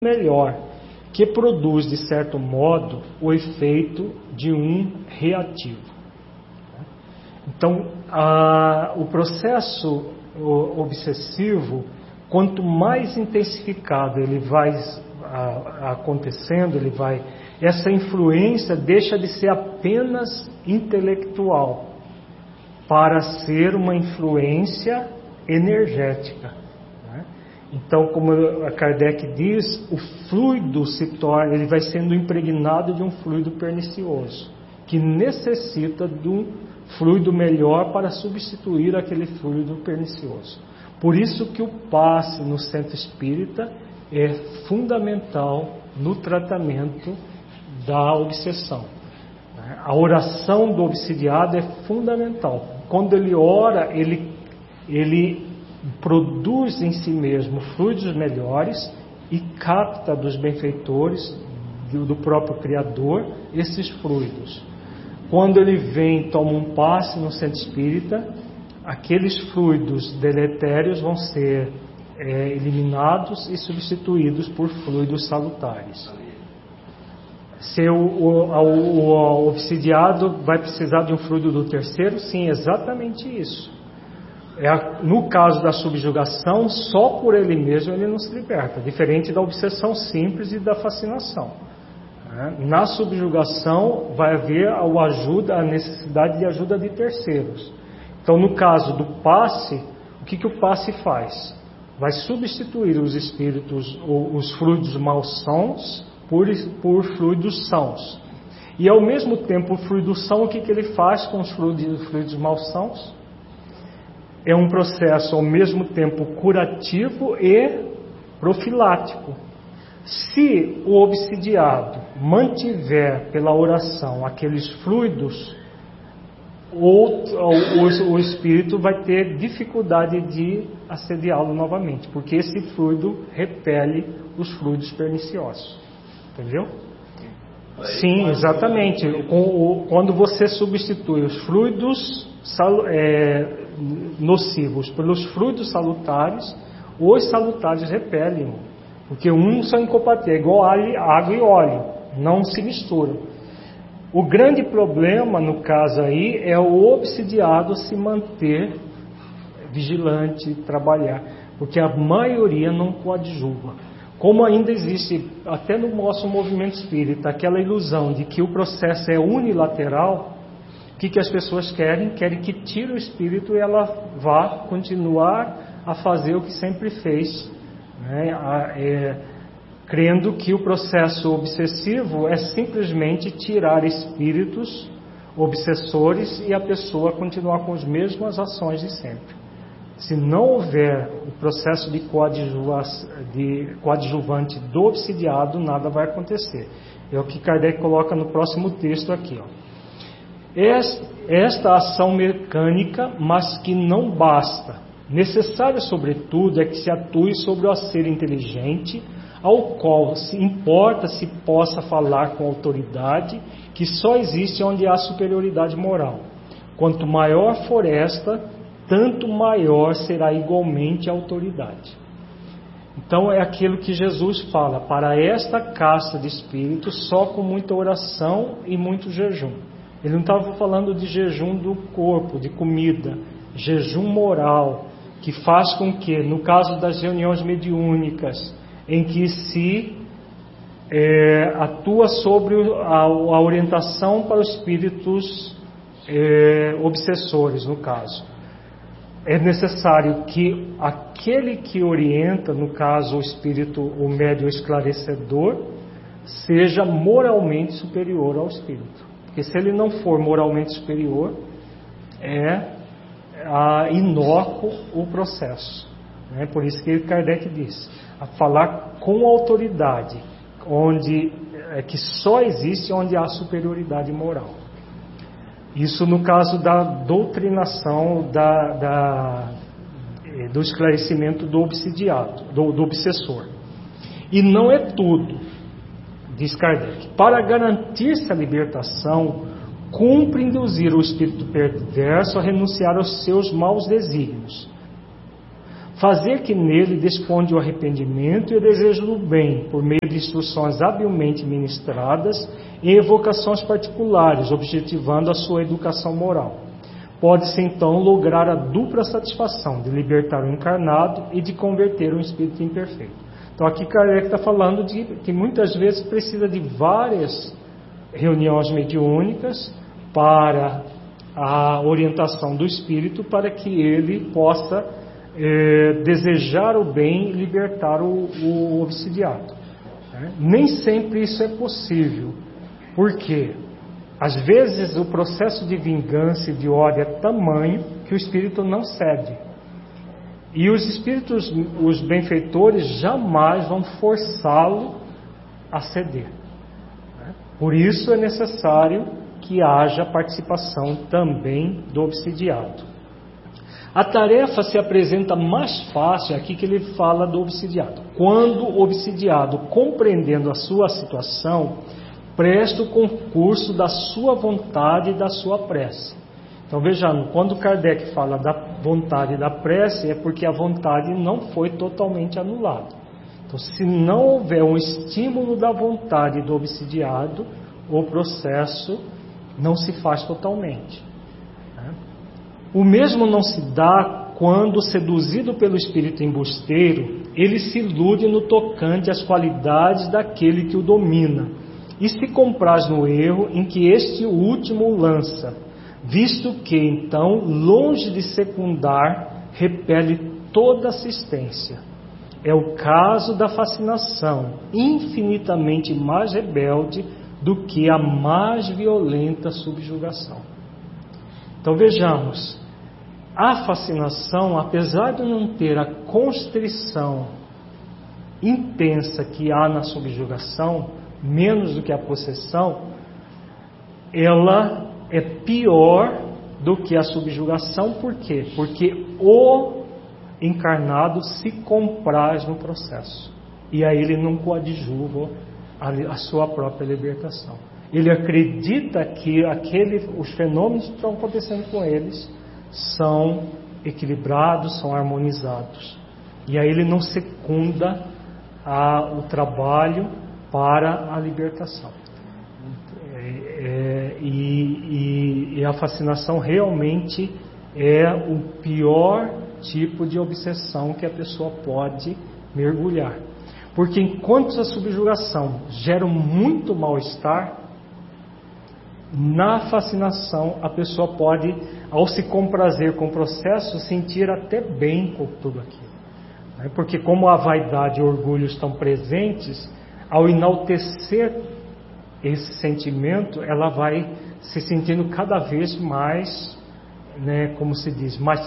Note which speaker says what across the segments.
Speaker 1: melhor, que produz, de certo modo, o efeito de um reativo. Então, o processo obsessivo, quanto mais intensificado ele vai acontecendo, essa influência deixa de ser apenas intelectual para ser uma influência energética. Então, como a Kardec diz, o fluido ele vai sendo impregnado de um fluido pernicioso, que necessita de um fluido melhor para substituir aquele fluido pernicioso. Por isso que o passe no centro espírita é fundamental no tratamento da obsessão. A oração do obsidiado é fundamental. Quando ele ora, ele produz em si mesmo fluidos melhores e capta dos benfeitores, do próprio Criador, esses fluidos. Quando ele vem, toma um passe no centro espírita, aqueles fluidos deletérios vão ser eliminados e substituídos por fluidos salutares. Se o obsidiado vai precisar de um fluido do terceiro, sim, exatamente isso. No caso da subjugação, só por ele mesmo ele não se liberta, diferente da obsessão simples e da fascinação. Na subjugação vai haver a necessidade de ajuda de terceiros. Então, no caso do passe, o que o passe faz? Vai substituir os espíritos, os fluidos malsãos, por fluidos sãos. E ao mesmo tempo, o fluido são, o que ele faz com os fluidos malsãos? É um processo ao mesmo tempo curativo e profilático. Se o obsidiado mantiver pela oração aqueles fluidos, o espírito vai ter dificuldade de assediá-lo novamente, porque esse fluido repele os fluidos perniciosos. Entendeu? Sim, exatamente. Quando você substitui os fluidos nocivos pelos fluidos salutares, os salutares repelem, porque uns são incompatíveis, é igual água e óleo, não se misturam. O grande problema no caso aí é o obsidiado se manter vigilante, trabalhar, porque a maioria não coadjuva. Como ainda existe, até no nosso movimento espírita, aquela ilusão de que o processo é unilateral, o que as pessoas querem? Querem que tire o espírito e ela vá continuar a fazer o que sempre fez, crendo que o processo obsessivo é simplesmente tirar espíritos obsessores e a pessoa continuar com as mesmas ações de sempre. Se não houver o processo de coadjuvante do obsidiado, nada vai acontecer. É o que Kardec coloca no próximo texto aqui. Esta ação mecânica, mas que não basta. Necessário, sobretudo, é que se atue sobre o ser inteligente, ao qual se importa se possa falar com autoridade, que só existe onde há superioridade moral. Quanto maior for esta, tanto maior será igualmente a autoridade. Então é aquilo que Jesus fala, para esta casta de espíritos, só com muita oração e muito jejum. Ele não estava falando de jejum do corpo, de comida, jejum moral, que faz com que, no caso das reuniões mediúnicas, em que se atua sobre a orientação para os espíritos obsessores, no caso, é necessário que aquele que orienta, no caso o espírito, o médium esclarecedor, seja moralmente superior ao espírito. Porque se ele não for moralmente superior, é inócuo o processo. Por isso que Kardec diz, a falar com autoridade, que só existe onde há superioridade moral. Isso no caso da doutrinação, do esclarecimento do obsidiado, do obsessor. E não é tudo, diz Kardec. Para garantir-se a libertação, cumpre induzir o espírito perverso a renunciar aos seus maus desígnios, fazer que nele desponde o arrependimento e o desejo do bem, por meio de instruções habilmente ministradas e evocações particulares, objetivando a sua educação moral. Pode-se então lograr a dupla satisfação de libertar o encarnado e de converter um espírito imperfeito. Então aqui Kardec está falando de que muitas vezes precisa de várias reuniões mediúnicas para a orientação do espírito, para que ele possa desejar o bem e libertar o obsidiado. Nem sempre isso é possível, porque às vezes o processo de vingança e de ódio é tamanho que o espírito não cede. E os espíritos, os benfeitores, jamais vão forçá-lo a ceder. Por isso é necessário que haja participação também do obsidiado. A tarefa se apresenta mais fácil aqui que ele fala do obsidiado. Quando o obsidiado, compreendendo a sua situação, presta o concurso da sua vontade e da sua prece. Então vejamos, quando Kardec fala da vontade e da prece, é porque a vontade não foi totalmente anulada. Então, se não houver um estímulo da vontade do obsidiado, o processo não se faz totalmente. O mesmo não se dá quando, seduzido pelo espírito embusteiro, ele se ilude no tocante às qualidades daquele que o domina e se compraz no erro em que este último o lança, visto que, então, longe de secundar, repele toda assistência. É o caso da fascinação, infinitamente mais rebelde do que a mais violenta subjugação. Então vejamos, a fascinação, apesar de não ter a constrição intensa que há na subjugação, menos do que a possessão, ela é pior do que a subjugação. Por quê? Porque o encarnado se compraz no processo, e aí ele não coadjuva a sua própria libertação. Ele acredita que os fenômenos que estão acontecendo com eles são equilibrados, são harmonizados. E aí ele não secunda o trabalho para a libertação. E a fascinação realmente é o pior tipo de obsessão que a pessoa pode mergulhar. Porque enquanto a subjugação gera muito mal-estar, na fascinação a pessoa pode, ao se comprazer com o processo, sentir até bem com tudo aquilo. Porque como a vaidade e o orgulho estão presentes, ao enaltecer esse sentimento, ela vai se sentindo cada vez mais, como se diz, mais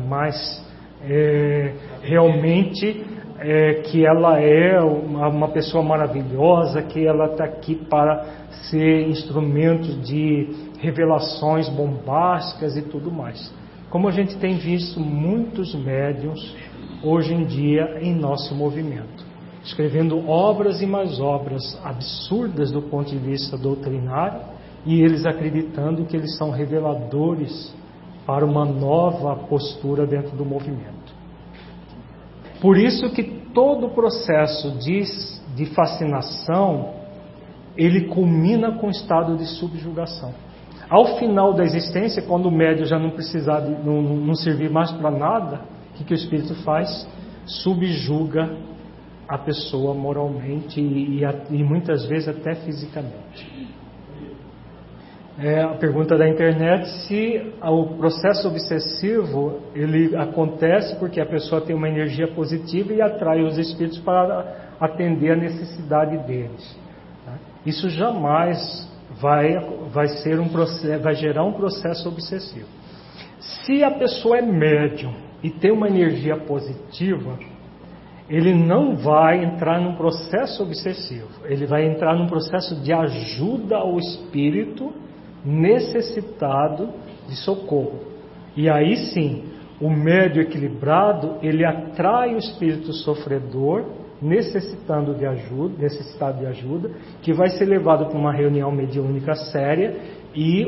Speaker 1: realmente que ela é uma pessoa maravilhosa, que ela está aqui para ser instrumento de revelações bombásticas e tudo mais. Como a gente tem visto muitos médiuns hoje em dia em nosso movimento, escrevendo obras e mais obras absurdas do ponto de vista doutrinário, e eles acreditando que eles são reveladores para uma nova postura dentro do movimento. Por isso que todo o processo de fascinação, ele culmina com o estado de subjugação. Ao final da existência, quando o médium já não precisar, não servir mais para nada, o que o espírito faz? Subjuga a pessoa moralmente e muitas vezes até fisicamente. A pergunta da internet, se o processo obsessivo ele acontece porque a pessoa tem uma energia positiva e atrai os espíritos para atender a necessidade deles. Isso jamais vai gerar um processo obsessivo. Se a pessoa é médium e tem uma energia positiva, ele não vai entrar num processo obsessivo, ele vai entrar num processo de ajuda ao espírito necessitado de socorro. E aí sim, o médium equilibrado, ele atrai o espírito sofredor necessitado de ajuda, que vai ser levado para uma reunião mediúnica séria e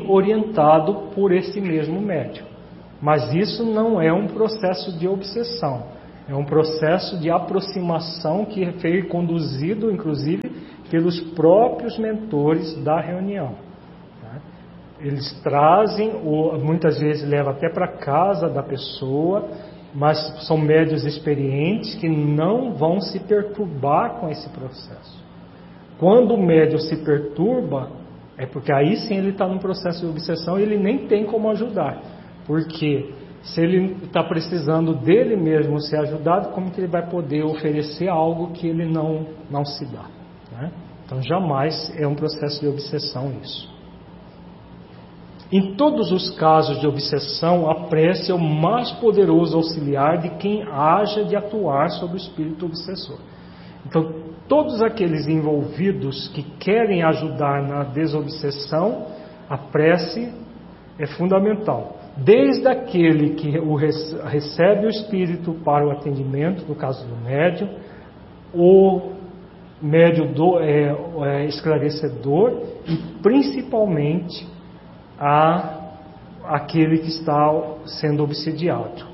Speaker 1: orientado por esse mesmo médium. Mas isso não é um processo de obsessão, É um processo de aproximação que foi conduzido, inclusive, pelos próprios mentores da reunião. Eles trazem, ou muitas vezes levam até para casa da pessoa, mas são médiuns experientes que não vão se perturbar com esse processo. Quando o médium se perturba, é porque aí sim ele está num processo de obsessão e ele nem tem como ajudar. Porque se ele está precisando dele mesmo ser ajudado, como que ele vai poder oferecer algo que ele não se dá? Né? Então jamais é um processo de obsessão isso. Em todos os casos de obsessão, a prece é o mais poderoso auxiliar de quem haja de atuar sobre o espírito obsessor. Então, todos aqueles envolvidos que querem ajudar na desobsessão, a prece é fundamental. Desde aquele que recebe o espírito para o atendimento, no caso do médium, o médium esclarecedor e principalmente aquele que está sendo obsidiado.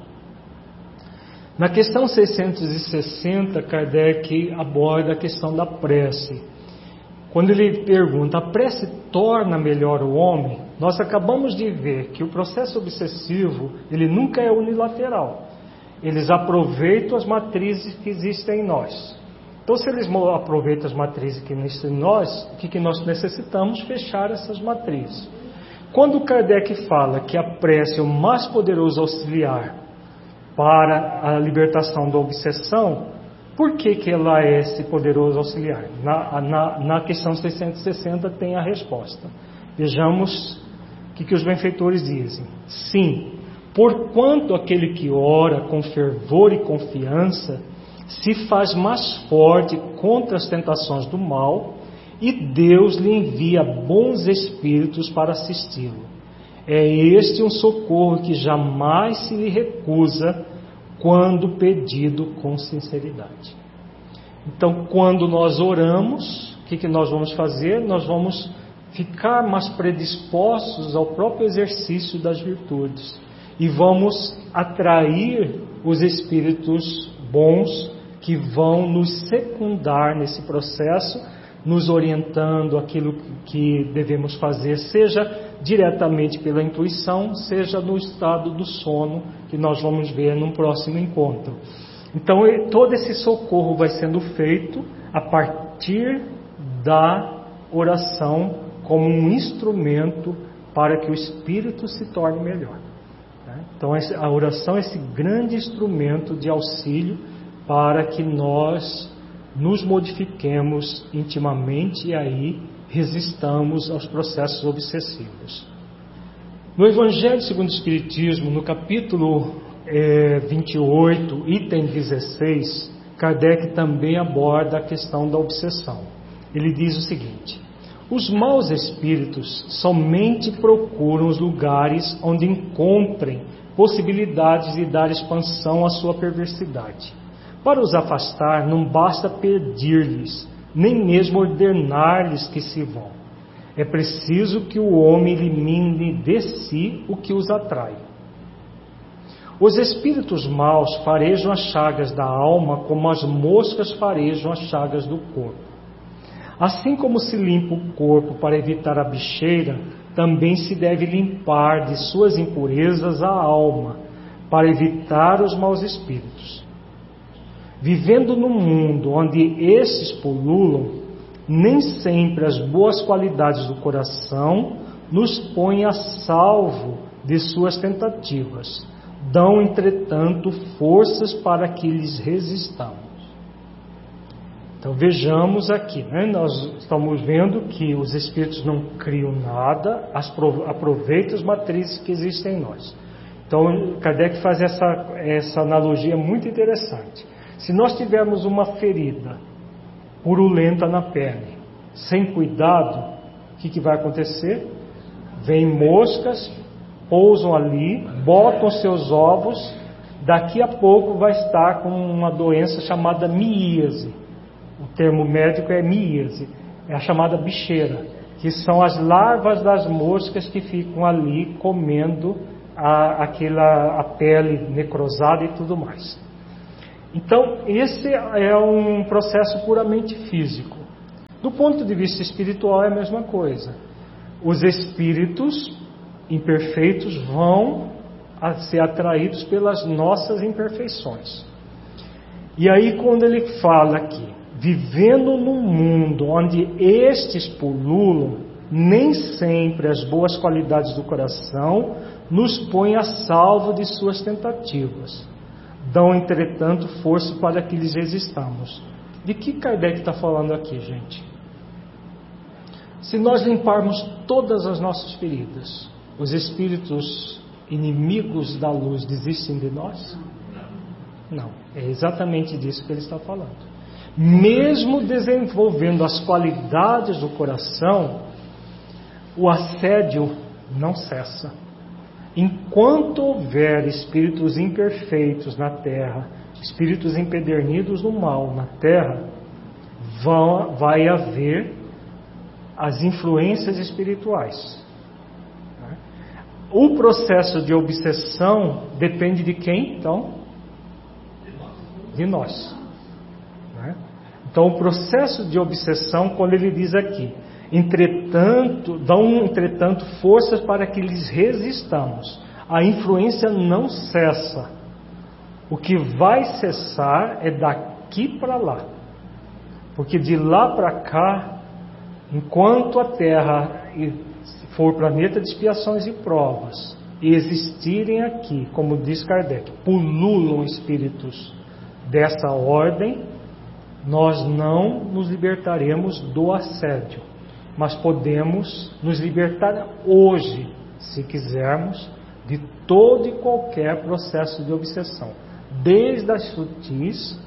Speaker 1: Na questão 660, Kardec aborda a questão da prece. Quando ele pergunta, a prece torna melhor o homem? Nós acabamos de ver que o processo obsessivo, ele nunca é unilateral. Eles aproveitam as matrizes que existem em nós. Então, se eles aproveitam as matrizes que existem em nós, o que nós necessitamos? Fechar essas matrizes. Quando Kardec fala que a prece é o mais poderoso auxiliar para a libertação da obsessão, por que ela é esse poderoso auxiliar? Na questão 660 tem a resposta. Vejamos o que os benfeitores dizem. Sim, porquanto aquele que ora com fervor e confiança se faz mais forte contra as tentações do mal, e Deus lhe envia bons espíritos para assisti-lo. É este um socorro que jamais se lhe recusa quando pedido com sinceridade. Então, quando nós oramos, o que nós vamos fazer? Nós vamos ficar mais predispostos ao próprio exercício das virtudes e vamos atrair os espíritos bons que vão nos secundar nesse processo, nos orientando aquilo que devemos fazer, seja diretamente pela intuição, seja no estado do sono, que nós vamos ver num próximo encontro. Então, todo esse socorro vai sendo feito a partir da oração como um instrumento para que o espírito se torne melhor. Então, a oração é esse grande instrumento de auxílio para que nós nos modifiquemos intimamente e aí resistamos aos processos obsessivos. No Evangelho segundo o Espiritismo, no capítulo 28, item 16, Kardec também aborda a questão da obsessão. Ele diz o seguinte: os maus espíritos somente procuram os lugares onde encontrem possibilidades de dar expansão à sua perversidade. Para os afastar, não basta pedir-lhes, nem mesmo ordenar-lhes que se vão. É preciso que o homem elimine de si o que os atrai. Os espíritos maus farejam as chagas da alma como as moscas farejam as chagas do corpo. Assim como se limpa o corpo para evitar a bicheira, também se deve limpar de suas impurezas a alma, para evitar os maus espíritos. Vivendo num mundo onde estes pululam, nem sempre as boas qualidades do coração nos põem a salvo de suas tentativas. Dão, entretanto, forças para que lhes resistamos. Então vejamos aqui, nós estamos vendo que os espíritos não criam nada, aproveitam as matrizes que existem em nós. Então Kardec faz essa analogia muito interessante. Se nós tivermos uma ferida purulenta na pele, sem cuidado, o que vai acontecer? Vêm moscas, pousam ali, botam seus ovos, daqui a pouco vai estar com uma doença chamada miíase. O termo médico é miíase, é a chamada bicheira, que são as larvas das moscas que ficam ali comendo a pele necrosada e tudo mais. Então, esse é um processo puramente físico. Do ponto de vista espiritual é a mesma coisa. Os espíritos imperfeitos vão ser atraídos pelas nossas imperfeições. E aí quando ele fala aqui, vivendo num mundo onde estes pululam, nem sempre as boas qualidades do coração nos põem a salvo de suas tentativas. Dão, entretanto, força para que lhes resistamos. De que Kardec está falando aqui, gente? Se nós limparmos todas as nossas feridas, os espíritos inimigos da luz desistem de nós? Não, é exatamente disso que ele está falando. Mesmo desenvolvendo as qualidades do coração, o assédio não cessa. Enquanto houver espíritos imperfeitos na terra, espíritos empedernidos no mal na terra, vai haver as influências espirituais. O processo de obsessão depende de quem, então? De nós. Então, o processo de obsessão, quando ele diz aqui, dão entretanto forças para que lhes resistamos. A influência não cessa. O que vai cessar é daqui para lá. Porque de lá para cá, enquanto a Terra for planeta de expiações e provas, e existirem aqui, como diz Kardec, pululam espíritos dessa ordem, nós não nos libertaremos do assédio, mas podemos nos libertar hoje, se quisermos, de todo e qualquer processo de obsessão, desde as sutis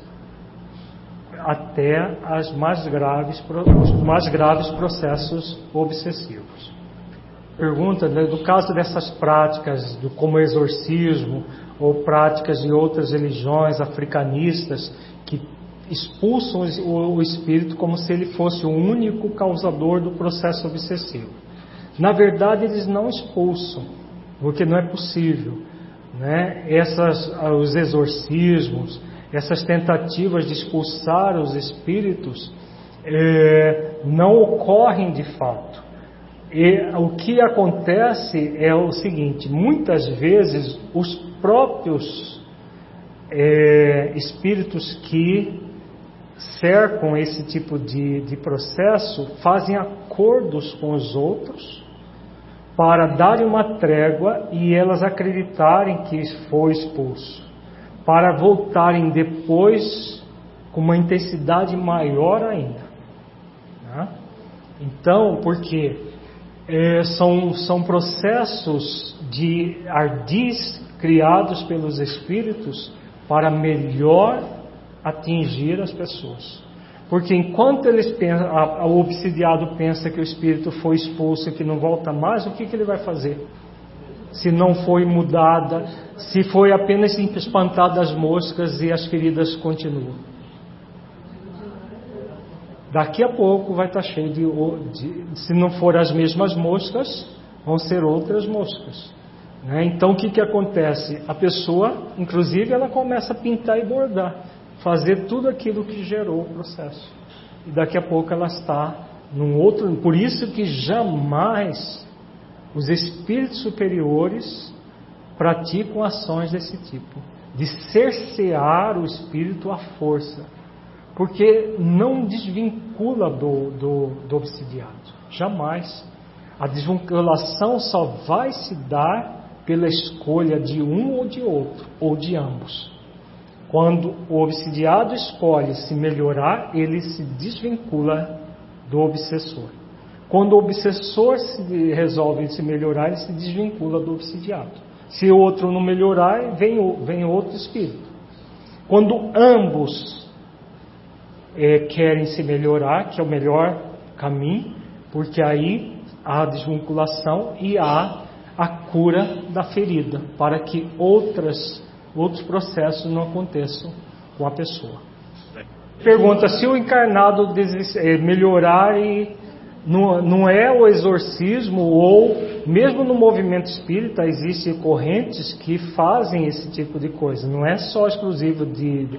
Speaker 1: até os mais graves processos obsessivos. Pergunta, no caso dessas práticas, como exorcismo, ou práticas de outras religiões africanistas, que expulsam o espírito como se ele fosse o único causador do processo obsessivo. Na verdade, eles não expulsam, porque não é possível, né? Os exorcismos, essas tentativas de expulsar os espíritos não ocorrem de fato. E o que acontece é o seguinte: muitas vezes os próprios espíritos que cercam esse tipo de processo fazem acordos com os outros para darem uma trégua e elas acreditarem que foi expulso, para voltarem depois com uma intensidade maior ainda, né? Então, porque são processos de ardis criados pelos espíritos para melhor atingir as pessoas. Porque enquanto eles pensam, o obsidiado pensa que o espírito foi expulso e que não volta mais, o que ele vai fazer? Se não foi mudada, se foi apenas espantada as moscas e as feridas continuam. Daqui a pouco vai estar cheio se não for as mesmas moscas, vão ser outras moscas, né? Então o que acontece? A pessoa, inclusive, ela começa a pintar e bordar, fazer tudo aquilo que gerou o processo. E daqui a pouco ela está num outro. Por isso que jamais os espíritos superiores praticam ações desse tipo, de cercear o espírito à força, porque não desvincula do obsidiado, jamais. A desvinculação só vai se dar pela escolha de um ou de outro, ou de ambos. Quando o obsidiado escolhe se melhorar, ele se desvincula do obsessor. Quando o obsessor resolve se melhorar, ele se desvincula do obsidiado. Se o outro não melhorar, vem outro espírito. Quando ambos querem se melhorar, que é o melhor caminho, porque aí há a desvinculação e há a cura da ferida, para que outros processos não aconteçam com a pessoa. Pergunta: se o encarnado melhorar, e não é o exorcismo, ou mesmo no movimento espírita existem correntes que fazem esse tipo de coisa, não é só exclusivo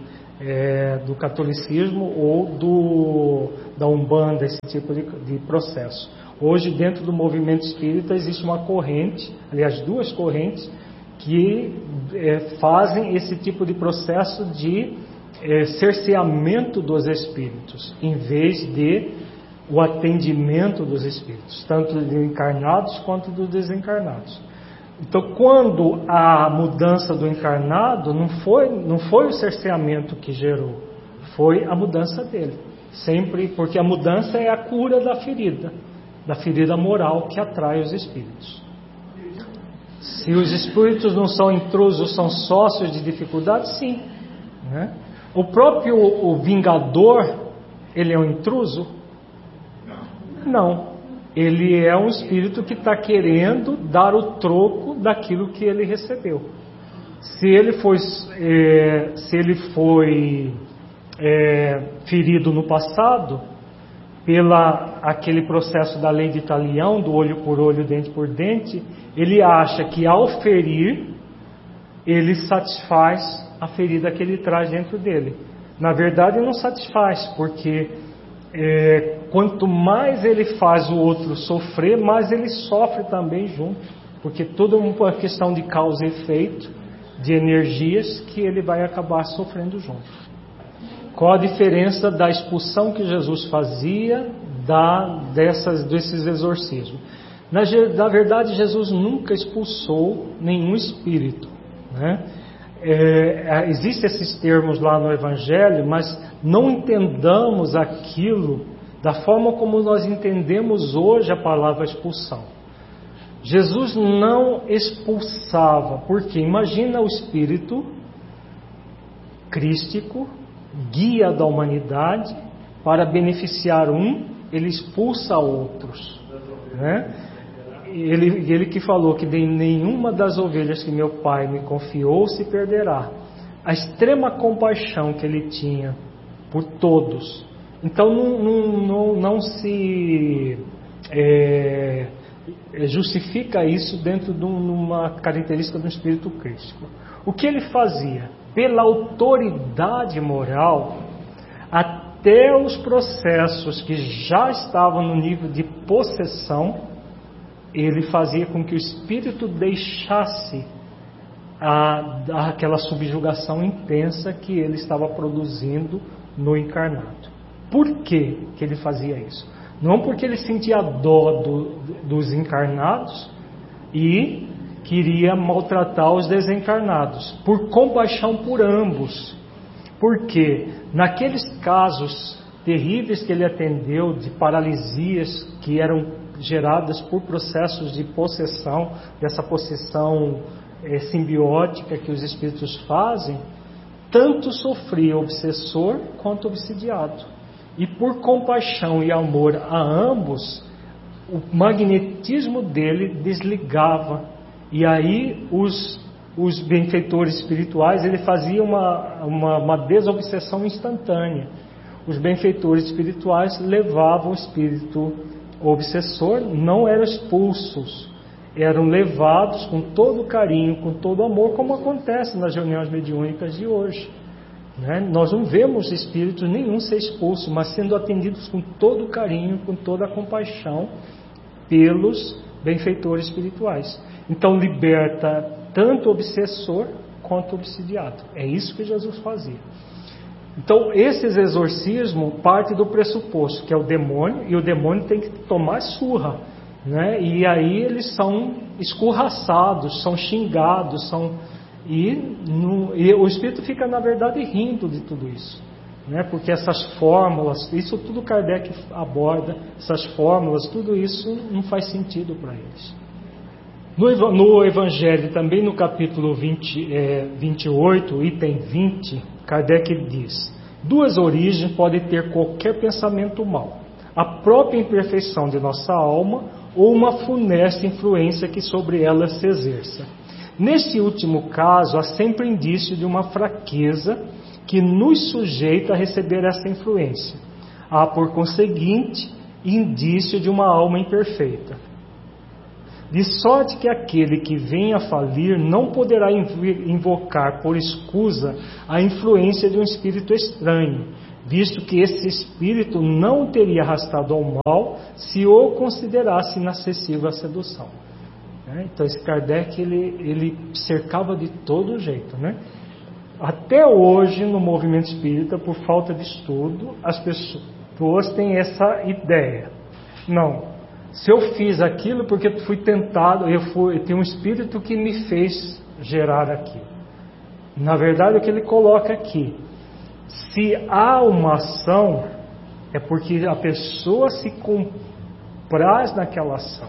Speaker 1: do catolicismo ou da Umbanda, esse tipo de processo. Hoje, dentro do movimento espírita, existe uma corrente, aliás, duas correntes, que fazem esse tipo de processo de cerceamento dos espíritos, em vez de o atendimento dos espíritos, tanto dos encarnados quanto dos desencarnados. Então, quando a mudança do encarnado não foi o cerceamento que gerou, foi a mudança dele. Sempre, porque a mudança é a cura da ferida moral que atrai os espíritos. Se os espíritos não são intrusos, são sócios de dificuldade, sim. Né? O próprio vingador, ele é um intruso? Não. Ele é um espírito que está querendo dar o troco daquilo que ele recebeu. Se ele foi ferido no passado, aquele processo da lei de Talião, do olho por olho, dente por dente, ele acha que ao ferir, ele satisfaz a ferida que ele traz dentro dele. Na verdade, não satisfaz, porque quanto mais ele faz o outro sofrer, mais ele sofre também junto, porque tudo é uma questão de causa e efeito, de energias que ele vai acabar sofrendo junto. Qual a diferença da expulsão que Jesus fazia desses exorcismos? Na verdade, Jesus nunca expulsou nenhum espírito, né? Existem esses termos lá no Evangelho, mas não entendamos aquilo da forma como nós entendemos hoje a palavra expulsão. Jesus não expulsava, porque imagina o espírito crístico, guia da humanidade, para beneficiar ele expulsa outros, né? Ele que falou que de nenhuma das ovelhas que meu pai me confiou se perderá. A extrema compaixão que ele tinha por todos. Então não se justifica isso dentro de uma característica do espírito crístico. O que ele fazia? Pela autoridade moral, até os processos que já estavam no nível de possessão, ele fazia com que o espírito deixasse aquela subjugação intensa que ele estava produzindo no encarnado. Por que ele fazia isso? Não porque ele sentia dó dos encarnados e queria maltratar os desencarnados, por compaixão por ambos. Porque naqueles casos terríveis que ele atendeu, de paralisias que eram geradas por processos de possessão, dessa possessão simbiótica que os espíritos fazem, tanto sofria o obsessor quanto o obsidiado. E por compaixão e amor a ambos, o magnetismo dele desligava. E aí os benfeitores espirituais, ele fazia uma desobsessão instantânea. Os benfeitores espirituais levavam o espírito obsessor, não eram expulsos, eram levados com todo carinho, com todo amor, como acontece nas reuniões mediúnicas de hoje, né? Nós não vemos espíritos nenhum ser expulso, mas sendo atendidos com todo carinho, com toda a compaixão pelos benfeitores espirituais. Então liberta tanto o obsessor quanto o obsidiado. É isso que Jesus fazia. Então, esses exorcismos partem do pressuposto que é o demônio, e o demônio tem que tomar surra, né? E aí eles são escorraçados, são xingados, e o espírito fica, na verdade, rindo de tudo isso, né? Porque essas fórmulas, isso tudo Kardec aborda, essas fórmulas, tudo isso não faz sentido para eles. No Evangelho, também no capítulo 28, item 20, Kardec diz: duas origens podem ter qualquer pensamento mau: a própria imperfeição de nossa alma ou uma funesta influência que sobre ela se exerça. Neste último caso, há sempre indício de uma fraqueza que nos sujeita a receber essa influência. Há, por conseguinte, indício de uma alma imperfeita. de sorte que aquele que vem a falir não poderá invocar por escusa a influência de um espírito estranho, visto que esse espírito não o teria arrastado ao mal se o considerasse inacessível à sedução. Então esse Kardec ele cercava de todo jeito, né? Até hoje no movimento espírita, por falta de estudo, as pessoas têm essa ideia. Não, se eu fiz aquilo porque fui tentado, tem um espírito que me fez gerar aquilo. Na verdade, o que ele coloca aqui, se há uma ação, é porque a pessoa se compraz naquela ação.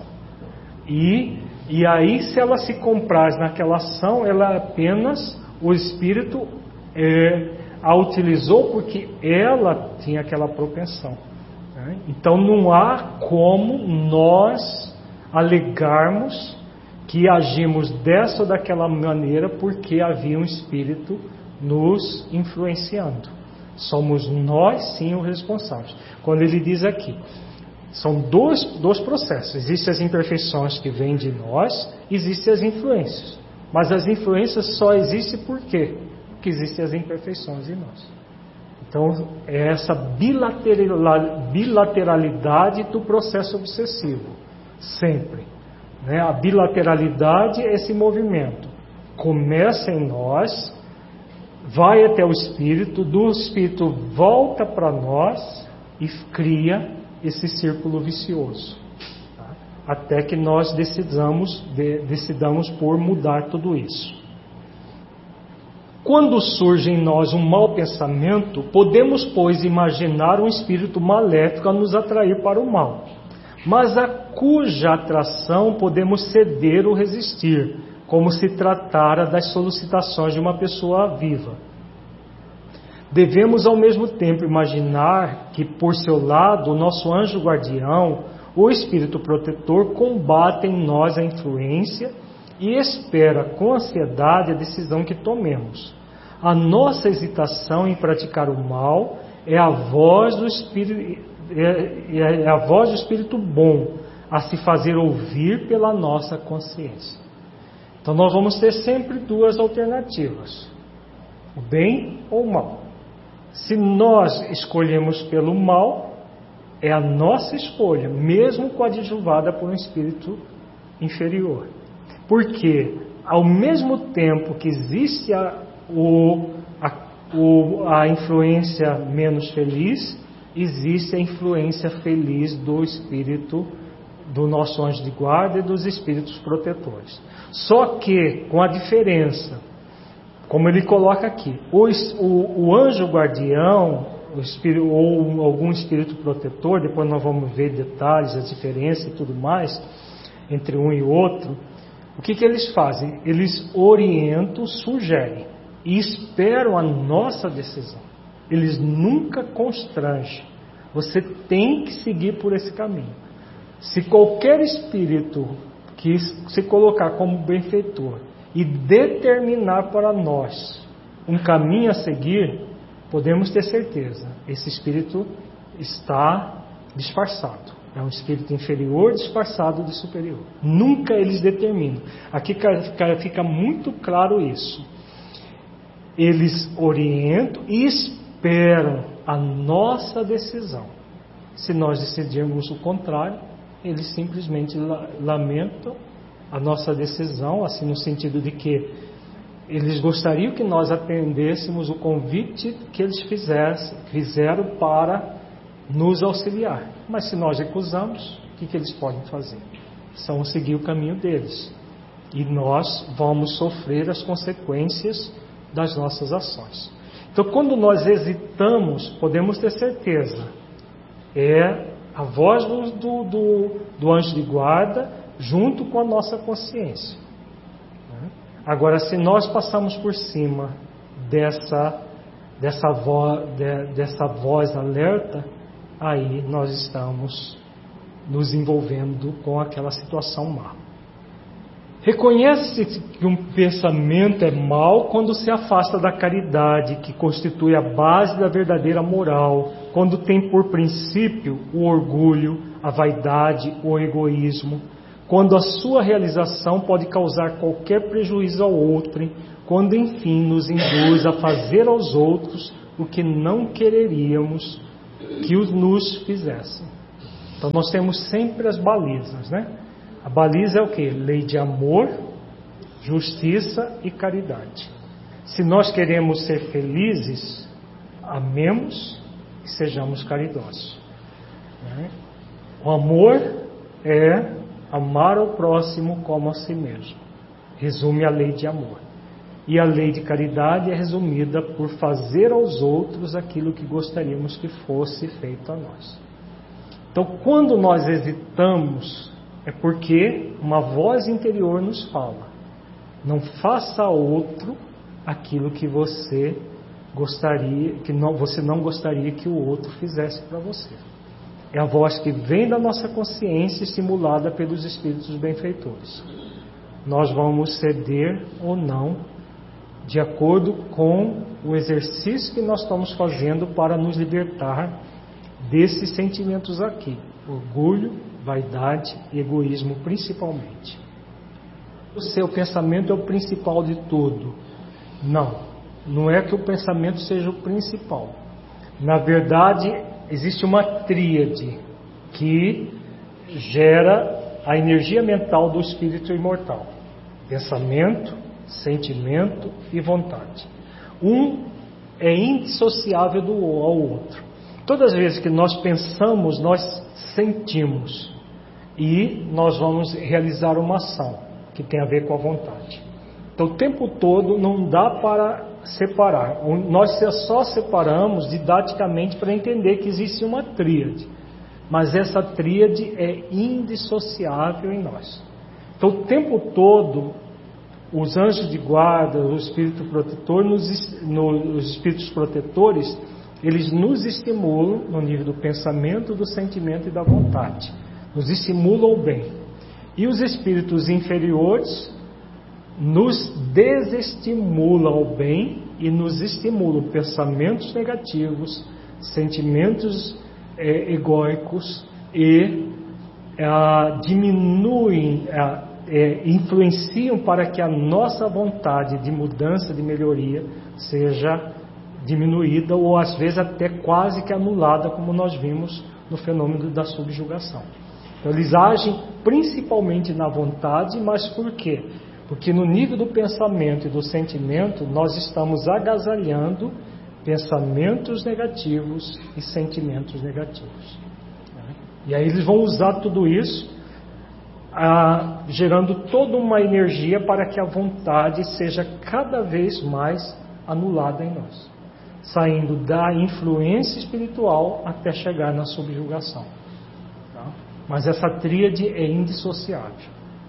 Speaker 1: E aí, se ela se compraz naquela ação, ela apenas, o espírito a utilizou porque ela tinha aquela propensão. Então não há como nós alegarmos que agimos dessa ou daquela maneira porque havia um espírito nos influenciando. Somos nós sim os responsáveis. Quando ele diz aqui, são dois processos. Existem as imperfeições que vêm de nós, existem as influências. Mas as influências só existem por quê? Porque existem as imperfeições em nós. Então, é essa bilateralidade do processo obsessivo, sempre. A bilateralidade é esse movimento. Começa em nós, vai até o espírito, do espírito volta para nós e cria esse círculo vicioso. Até que nós decidamos por mudar tudo isso. Quando surge em nós um mau pensamento, podemos, pois, imaginar um espírito maléfico a nos atrair para o mal, mas a cuja atração podemos ceder ou resistir, como se tratara das solicitações de uma pessoa viva. Devemos, ao mesmo tempo, imaginar que, por seu lado, o nosso anjo guardião, o espírito protetor, combate em nós a influência e espera com ansiedade a decisão que tomemos. A nossa hesitação em praticar o mal é a voz do espírito bom a se fazer ouvir pela nossa consciência. Então nós vamos ter sempre duas alternativas: o bem ou o mal. Se nós escolhemos pelo mal, é a nossa escolha, mesmo coadjuvada por um espírito inferior. Porque, ao mesmo tempo que existe a influência menos feliz, existe a influência feliz do espírito, do nosso anjo de guarda e dos espíritos protetores. Só que, com a diferença, como ele coloca aqui, o anjo guardião, ou algum espírito protetor, depois nós vamos ver detalhes, a diferença e tudo mais, entre um e outro. O que eles fazem? Eles orientam, sugerem e esperam a nossa decisão. Eles nunca constrangem. Você tem que seguir por esse caminho. Se qualquer espírito que se colocar como benfeitor e determinar para nós um caminho a seguir, podemos ter certeza, esse espírito está disfarçado. É um espírito inferior disfarçado de superior. Nunca eles determinam. Aqui fica muito claro isso. Eles orientam e esperam a nossa decisão. Se nós decidirmos o contrário, eles simplesmente lamentam a nossa decisão, assim no sentido de que eles gostariam que nós atendêssemos o convite que eles fizeram para nos auxiliar. Mas se nós recusamos, o que eles podem fazer? São seguir o caminho deles. E nós vamos sofrer as consequências das nossas ações. Então, quando nós hesitamos, podemos ter certeza, é a voz do anjo de guarda junto com a nossa consciência. Agora, se nós passamos por cima dessa voz alerta, aí nós estamos nos envolvendo com aquela situação má. Reconhece-se que um pensamento é mau quando se afasta da caridade, que constitui a base da verdadeira moral, quando tem por princípio o orgulho, a vaidade, o egoísmo, quando a sua realização pode causar qualquer prejuízo ao outro, quando enfim nos induz a fazer aos outros o que não quereríamos que nos fizessem. Então nós temos sempre as balizas, né? A baliza é o quê? Lei de amor, justiça e caridade. Se nós queremos ser felizes, amemos e sejamos caridosos. O amor é amar ao próximo como a si mesmo. Resume a lei de amor. E a lei de caridade é resumida por fazer aos outros aquilo que gostaríamos que fosse feito a nós. Então, quando nós hesitamos, é porque uma voz interior nos fala: não faça a outro aquilo que você gostaria, você não gostaria que o outro fizesse para você. É a voz que vem da nossa consciência, estimulada pelos espíritos benfeitores. Nós vamos ceder ou não, de acordo com o exercício que nós estamos fazendo para nos libertar desses sentimentos aqui: orgulho, vaidade e egoísmo principalmente. O seu pensamento é o principal de tudo. Não é que o pensamento seja o principal. Na verdade, existe uma tríade que gera a energia mental do espírito imortal: pensamento, sentimento e vontade. Um é indissociável ao outro. Todas as vezes que nós pensamos, nós sentimos, e nós vamos realizar uma ação que tem a ver com a vontade. Então o tempo todo não dá para separar. Nós só separamos didaticamente para entender que existe uma tríade, mas essa tríade é indissociável em nós. Então o tempo todo os anjos de guarda, o espírito protetor, os espíritos protetores, eles nos estimulam no nível do pensamento, do sentimento e da vontade. Nos estimulam o bem. E os espíritos inferiores nos desestimulam ao bem e nos estimulam pensamentos negativos, sentimentos egóicos e diminuem, influenciam para que a nossa vontade de mudança, de melhoria, seja diminuída ou às vezes até quase que anulada, como nós vimos no fenômeno da subjugação. Então, eles agem principalmente na vontade, mas por quê? Porque no nível do pensamento e do sentimento nós estamos agasalhando pensamentos negativos e sentimentos negativos. E aí eles vão usar tudo isso, gerando toda uma energia para que a vontade seja cada vez mais anulada em nós, saindo da influência espiritual até chegar na subjugação. Tá? Mas essa tríade é indissociável.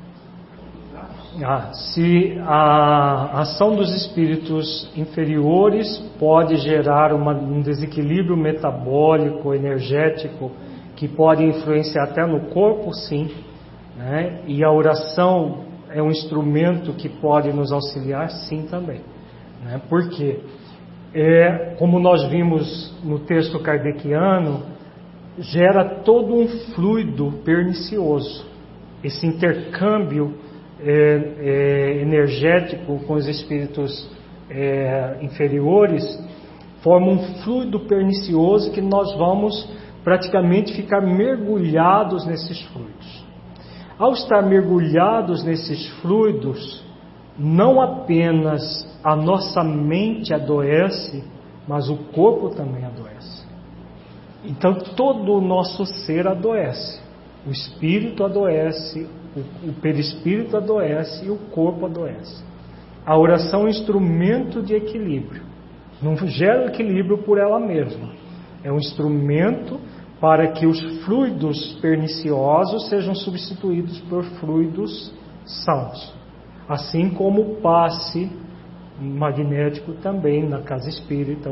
Speaker 1: Se a ação dos espíritos inferiores pode gerar um desequilíbrio metabólico, energético, que pode influenciar até no corpo, sim, né? E a oração é um instrumento que pode nos auxiliar, sim, também, né? Por quê? Como nós vimos no texto kardeciano, gera todo um fluido pernicioso. Esse intercâmbio energético com os espíritos inferiores forma um fluido pernicioso que nós vamos praticamente ficar mergulhados nesses fluidos. Ao estar mergulhados nesses fluidos, não apenas a nossa mente adoece, mas o corpo também adoece. Então todo o nosso ser adoece. O espírito adoece, o perispírito adoece e o corpo adoece. A oração é um instrumento de equilíbrio. Não gera equilíbrio por ela mesma. É um instrumento para que os fluidos perniciosos sejam substituídos por fluidos sãos. Assim como o passe magnético também na casa espírita,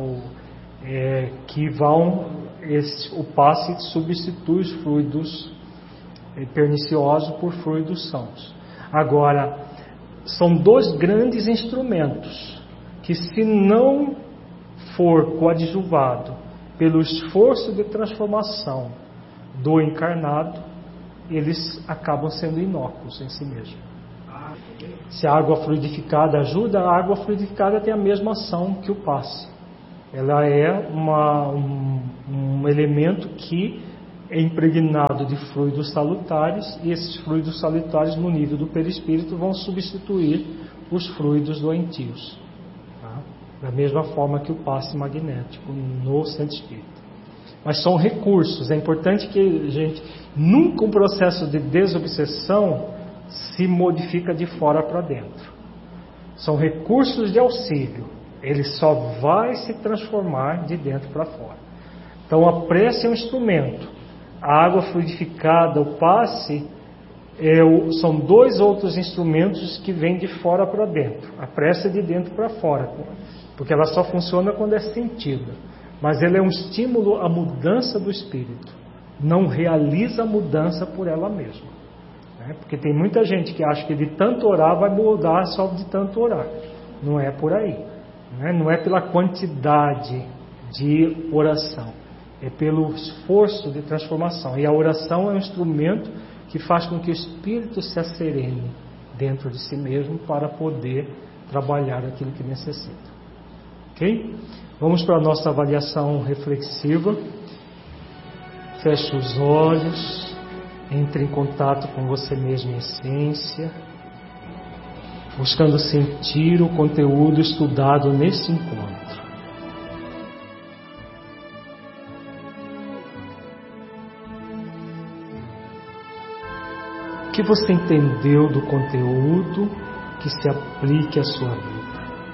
Speaker 1: o passe substitui os fluidos perniciosos por fluidos sãos. Agora, são dois grandes instrumentos que, se não for coadjuvado pelo esforço de transformação do encarnado, eles acabam sendo inócuos em si mesmos. Se a água fluidificada ajuda, a água fluidificada tem a mesma ação que o passe. Ela é um elemento que é impregnado de fluidos salutares, e esses fluidos salutares no nível do perispírito vão substituir os fluidos doentios, tá? Da mesma forma que o passe magnético no centro espírita. Mas são recursos. É importante que a gente, nunca um processo de desobsessão se modifica de fora para dentro. São recursos de auxílio. Ele só vai se transformar de dentro para fora. Então a prece é um instrumento. A água fluidificada, o passe, são dois outros instrumentos que vêm de fora para dentro. A prece é de dentro para fora, porque ela só funciona quando é sentida. Mas ela é um estímulo à mudança do espírito. Não realiza a mudança por ela mesma. Porque tem muita gente que acha que de tanto orar vai mudar só de tanto orar. Não é por aí. Não é pela quantidade de oração. É pelo esforço de transformação. E a oração é um instrumento que faz com que o espírito se acerene dentro de si mesmo para poder trabalhar aquilo que necessita. Ok? Vamos para a nossa avaliação reflexiva. Feche os olhos. Entre em contato com você mesmo em essência, buscando sentir o conteúdo estudado nesse encontro. O que você entendeu do conteúdo que se aplique à sua vida?